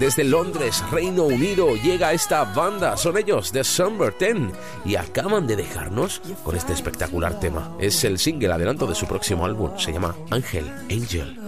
Desde Londres, Reino Unido, llega esta banda. Son ellos, December 10, y acaban de dejarnos con este espectacular tema. Es el single adelanto de su próximo álbum. Se llama Angel.